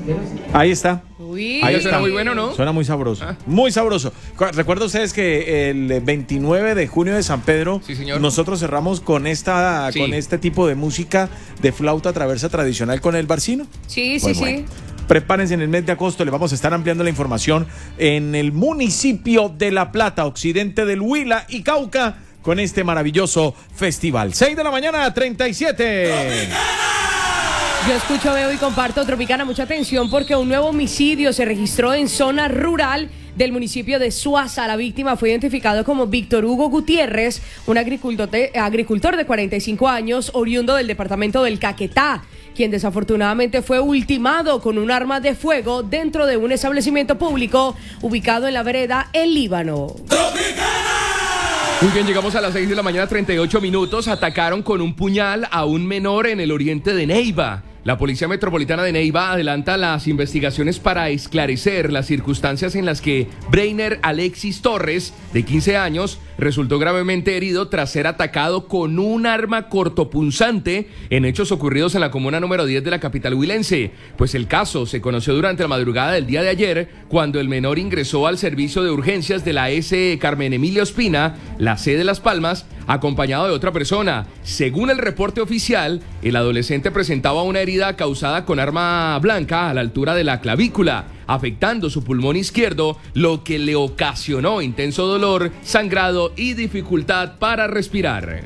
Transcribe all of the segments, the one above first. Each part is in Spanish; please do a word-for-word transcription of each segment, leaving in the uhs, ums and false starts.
Ahí está. Uy. Ahí suena muy bueno, ¿no? Suena muy sabroso. Ah. Muy sabroso. Recuerden ustedes que el veintinueve de junio de San Pedro, sí, señor, nosotros cerramos con esta, sí, con este tipo de música de flauta traversa tradicional con el barcino. Sí, pues sí, bueno, sí. Prepárense, en el mes de agosto les vamos a estar ampliando la información en el municipio de La Plata, occidente del Huila y Cauca, con este maravilloso festival. seis de la mañana, treinta y siete. Yo escucho, veo y comparto Tropicana. Mucha atención porque un nuevo homicidio se registró en zona rural del municipio de Suaza. La víctima fue identificado como Víctor Hugo Gutiérrez, un agricultor de, agricultor de cuarenta y cinco años, oriundo del departamento del Caquetá, quien desafortunadamente fue ultimado con un arma de fuego dentro de un establecimiento público ubicado en la vereda El Líbano. Muy bien, llegamos a las seis de la mañana, treinta y ocho minutos. Atacaron con un puñal a un menor en el oriente de Neiva. La Policía Metropolitana de Neiva adelanta las investigaciones para esclarecer las circunstancias en las que Breiner Alexis Torres, de quince años, resultó gravemente herido tras ser atacado con un arma cortopunzante en hechos ocurridos en la comuna número diez de la capital huilense. Pues el caso se conoció durante la madrugada del día de ayer, cuando el menor ingresó al servicio de urgencias de la S. Carmen Emilia Ospina, la C de Las Palmas, acompañado de otra persona. Según el reporte oficial, el adolescente presentaba una herida causada con arma blanca a la altura de la clavícula, afectando su pulmón izquierdo, lo que le ocasionó intenso dolor, sangrado y dificultad para respirar.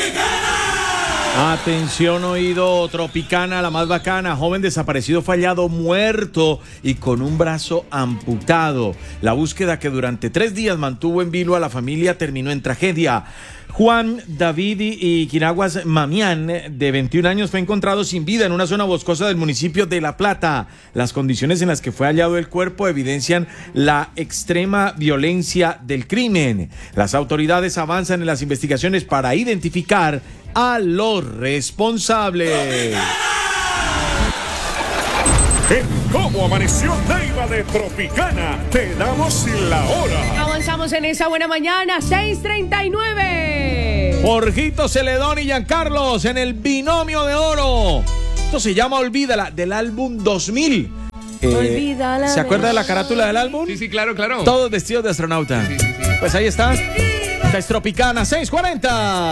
Atención, oído, Tropicana, la más bacana. Joven desaparecido fallado, muerto y con un brazo amputado. La búsqueda, que durante tres días mantuvo en vilo a la familia, terminó en tragedia. Juan David y Quiraguas Mamián, de veintiún años, fue encontrado sin vida en una zona boscosa del municipio de La Plata. Las condiciones en las que fue hallado el cuerpo evidencian la extrema violencia del crimen. Las autoridades avanzan en las investigaciones para identificar a los responsables. En Cómo Amaneció Neiva de Tropicana, te damos la hora. Avanzamos en esa buena mañana, seis treinta y nueve. Jorgito Celedón y Giancarlos en el binomio de oro. Esto se llama Olvídala, del álbum dos mil. Eh, Olvídala. ¿Se acuerda de la carátula del álbum? Sí, sí, claro, claro. Todos vestidos de astronauta. Sí, sí, sí. Pues ahí está. Esta es Tropicana seiscientos cuarenta.